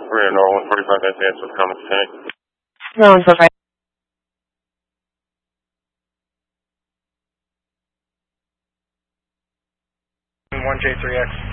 Marina Norwood, 45 advance with Common Tank. No, 145. 1J3X.